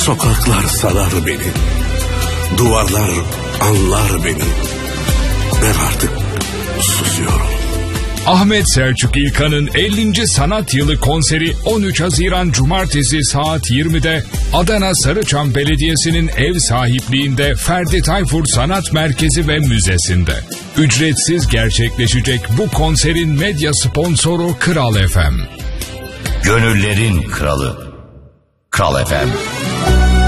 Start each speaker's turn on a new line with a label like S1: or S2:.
S1: Sokaklar sarar beni, duvarlar anlar beni. Ben artık susuyorum.
S2: Ahmet Selçuk İlkan'ın 50. Sanat Yılı konseri 13 Haziran Cumartesi saat 20'de Adana Sarıçam Belediyesi'nin ev sahipliğinde Ferdi Tayfur Sanat Merkezi ve Müzesi'nde. Ücretsiz gerçekleşecek bu konserin medya sponsoru Kral FM.
S3: Gönüllerin kralı Kral FM.